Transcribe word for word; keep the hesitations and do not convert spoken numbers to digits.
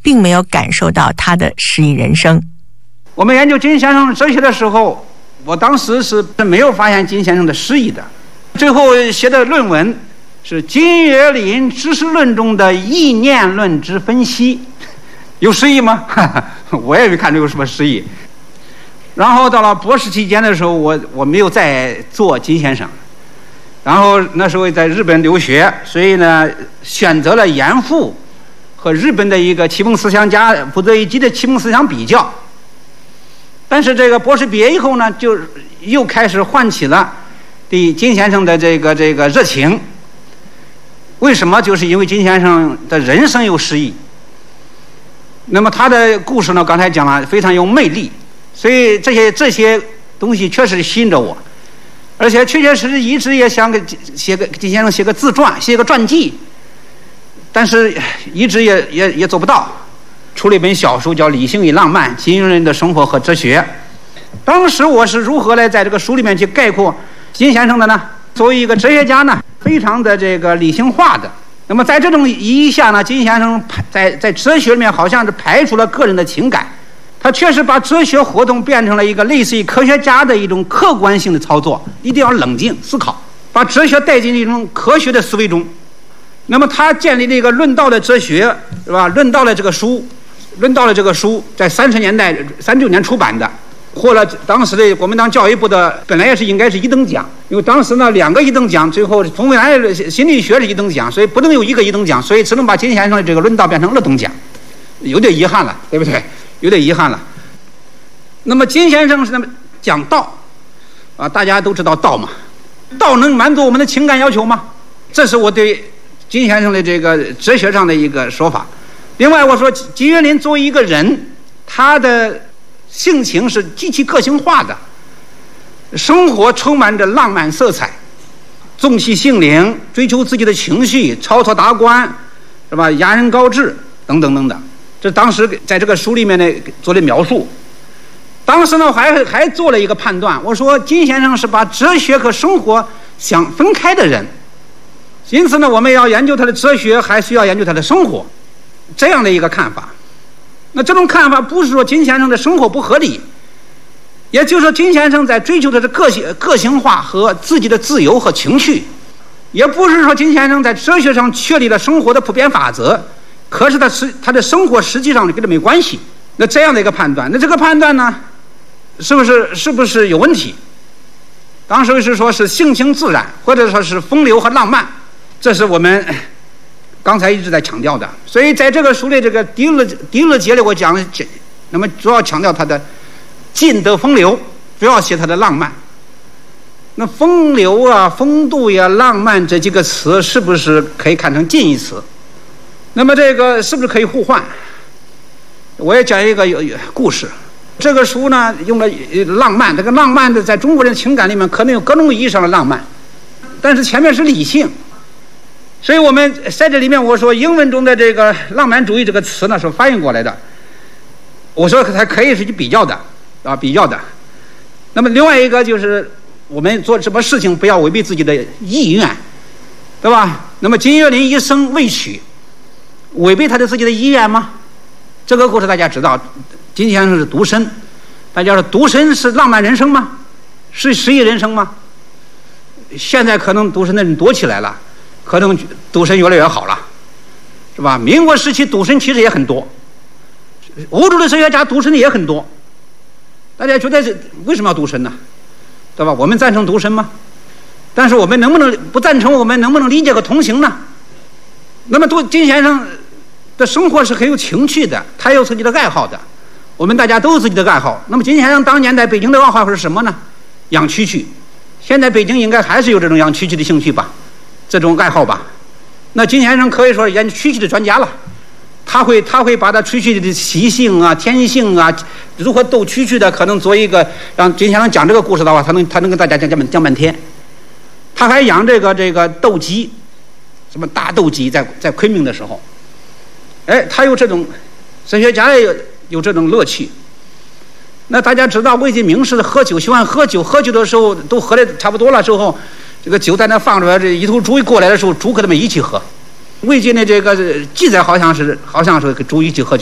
并没有感受到他的诗意人生。 我们研究金先生哲学的时候，我当时是没有发现金先生的诗意的。最后写的论文是金岳霖知识论中的意念论之分析，有诗意吗？我也没看出有什么诗意。然后到了博士期间的时候，我我没有再做金先生，然后那时候在日本留学，所以呢选择了严复和日本的一个启蒙思想家福泽谕吉的启蒙思想比较。但是这个博士毕业以后呢，就又开始唤起了对金先生的这个这个热情。为什么？就是因为金先生的人生有诗意。那么他的故事呢，刚才讲了，非常有魅力，所以这些这些东西确实吸引着我，而且确确实实一直也想给写个金先生写个自传，写个传记，但是一直也也也做不到。出了一本小书叫《理性与浪漫：金庸人的生活和哲学》。当时我是如何来在这个书里面去概括金先生的呢？作为一个哲学家呢，非常的这个理性化的。那么在这种意义下呢，金先生在在哲学里面好像是排除了个人的情感，他确实把哲学活动变成了一个类似于科学家的一种客观性的操作，一定要冷静思考，把哲学带进一种科学的思维中。那么他建立了一个论道的哲学，是吧？论道的这个书，论道的这个书在三十年代三九年出版的，获了当时的国民党教育部的本来也是应该是一等奖，因为当时呢两个一等奖，最后冯维安心理学是一等奖，所以不能有一个一等奖，所以只能把金先生的这个论道变成二等奖，有点遗憾了，对不对？有点遗憾了。那么金先生是那么讲道啊，大家都知道道嘛，道能满足我们的情感要求吗？这是我对金先生的这个哲学上的一个说法。另外我说金岳霖作为一个人，他的性情是极其个性化的，生活充满着浪漫色彩，纵其性灵，追求自己的情绪，超脱达观，是吧？雅人高志等等等等。这当时在这个书里面呢做了描述。当时呢还还做了一个判断，我说金先生是把哲学和生活想分开的人，因此呢我们要研究他的哲学，还需要研究他的生活，这样的一个看法。那这种看法不是说金先生的生活不合理，也就是说金先生在追求的是个性个性化和自己的自由和情趣，也不是说金先生在哲学上确立了生活的普遍法则，可是他实他的生活实际上跟这没关系。那这样的一个判断，那这个判断呢是不是是不是有问题？当时是说是性情自然，或者说是风流和浪漫，这是我们刚才一直在强调的。所以在这个书里这个第二第二节里我讲，那么主要强调他的尽得风流，主要写他的浪漫。那风流啊、风度呀、浪漫这几个词是不是可以看成近义词？那么这个是不是可以互换？我也讲一个有故事。这个书呢用了浪漫，这个浪漫的在中国人的情感里面可能有各种意义上的浪漫，但是前面是理性，所以我们在这里面我说英文中的这个浪漫主义这个词呢是翻译过来的，我说它可以是去比较的啊，比较的。那么另外一个就是我们做什么事情不要违背自己的意愿，对吧？那么金岳霖一生未娶，违背他的自己的意愿吗？这个故事大家知道，金先生是独身，大家说独身是浪漫人生吗？是诗意人生吗？现在可能独身的人多起来了，可能独身越来越好了，是吧？民国时期独身其实也很多，欧洲的哲学家独身的也很多，大家觉得为什么要独身呢？对吧？我们赞成独身吗？但是我们能不能不赞成？我们能不能理解和同行呢？那么多金先生的生活是很有情趣的，他有自己的爱好的，我们大家都有自己的爱好。那么金先生当年在北京的爱好是什么呢？养蛐蛐。现在北京应该还是有这种养蛐蛐的兴趣吧，这种爱好吧。那金先生可以说是研究蛐蛐的专家了，他会他会把他蛐蛐的习性啊、天性啊，如何逗蛐蛐的，可能做一个让金先生讲这个故事的话，他能他能跟大家讲讲讲半天。他还养这个这个斗鸡，什么大斗鸡，在在昆明的时候，哎，他有这种哲学家也有有这种乐趣。那大家知道魏晋名士喝酒喜欢喝酒，喝酒的时候都喝的差不多了之后，这个酒在那放着，这一头猪一过来的时候，猪和他们一起喝。魏晋的这个记载好像是好像是跟猪一起喝酒。